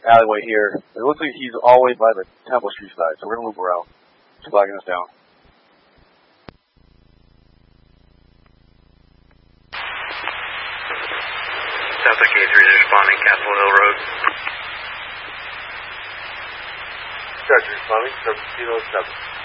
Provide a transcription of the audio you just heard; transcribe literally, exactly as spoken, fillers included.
alleyway here. It looks like he's all the way by the Temple Street side, so we're going to loop around. He's flagging us down. Delta K three is responding, Castle Hill Road. Charger responding, seven zero seven.